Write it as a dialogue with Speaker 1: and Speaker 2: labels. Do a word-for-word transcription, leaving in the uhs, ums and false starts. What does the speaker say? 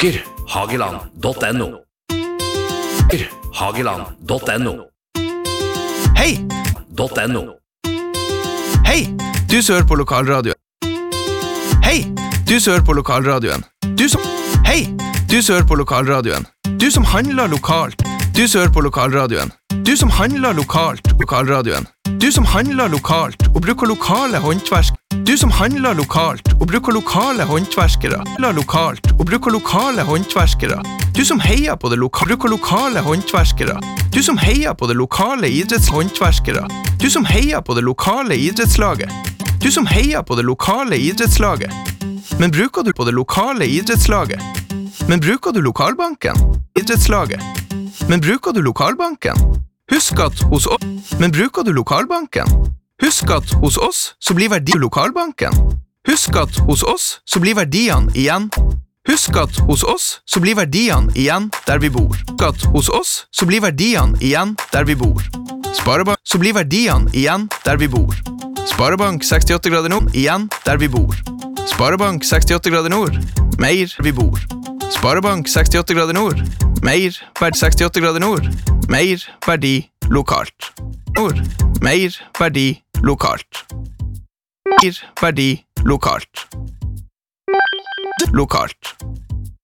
Speaker 1: Plukker Hageland punktum no. Hageland punktum no.
Speaker 2: Hei!
Speaker 1: .no.
Speaker 2: Hei! Du som hører på lokalradioen. Hei! Du som hører på lokalradioen. Du som... Hei! Du som hører på lokalradioen. Du som handler lokalt. Du som hører på lokalradioen. Du som handler lokalt. Lokalradioen. Du som handler lokalt og bruker lokale håndverk. Du som handler lokalt og bruker lokale håndverkere. Handler lokalt og bruker lokale håndverkere. Du som heier på det lokale, bruker lokale håndverkere. Du som heier på det lokale idrettshåndverkere. Du som heier på det lokale idrettslaget. Du som heier på det lokale idrettslaget. Men bruker du på det lokale idrettslaget? Men bruker du lokalbanken? Idrettslaget. Men bruker du lokalbanken? Husk at hos oss. Men bruker du lokalbanken? Husk at hos oss så blir verdi lokalbanken. Husk at hos oss så blir verdiene igjen. Husk at hos oss så blir verdiene igjen der vi bor. Husk at hos oss så blir verdiene igjen der vi bor. Sparebank så blir verdiene igjen der vi bor. Sparebank sekstiåtte grader nord igjen der vi bor. Sparebank sekstiåtte grader nord, mer vi bor. Sparebank sekstiåtte grader nord, mer verdi sekstiåtte grader nord, mer verdi lokalt. Nord, mer verdi lokalt. Mer verdi lokalt. Lokalt.